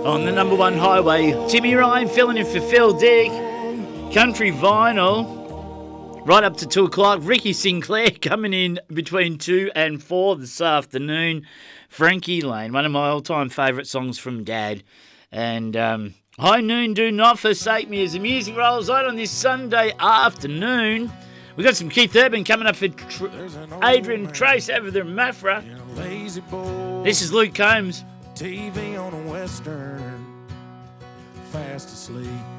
On the number one highway, Timmy Ryan filling in for Phil Dick. Country Vinyl, right up to 2 o'clock. Ricky Sinclair coming in between 2 and 4 this afternoon. Frankie Lane, one of my all-time favourite songs from Dad. And High Noon, Do Not Forsake Me as the music rolls on this Sunday afternoon. We've got some Keith Urban coming up for Adrian Trace over there in Mafra. This is Luke Combs. TV on a western, fast asleep.